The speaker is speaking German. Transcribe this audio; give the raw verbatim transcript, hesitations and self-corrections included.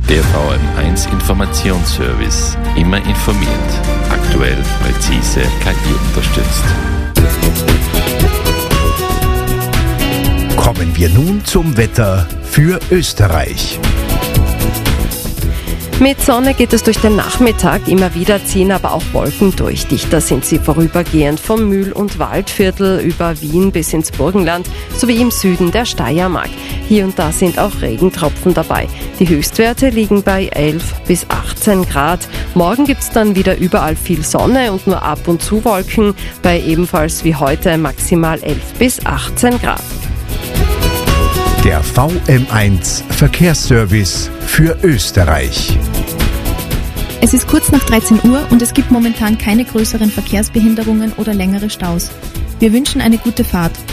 Der V M eins Informationsservice. Immer informiert. Aktuell, präzise, K I unterstützt. Kommen wir nun zum Wetter für Österreich. Mit Sonne geht es durch den Nachmittag, immer wieder ziehen aber auch Wolken durch. Dichter sind sie vorübergehend vom Mühl- und Waldviertel über Wien bis ins Burgenland sowie im Süden der Steiermark. Hier und da sind auch Regentropfen dabei. Die Höchstwerte liegen bei elf bis achtzehn Grad. Morgen gibt es dann wieder überall viel Sonne und nur ab und zu Wolken, bei ebenfalls wie heute maximal elf bis achtzehn Grad. Der V M eins Verkehrsservice für Österreich. Es ist kurz nach dreizehn Uhr und es gibt momentan keine größeren Verkehrsbehinderungen oder längere Staus. Wir wünschen eine gute Fahrt.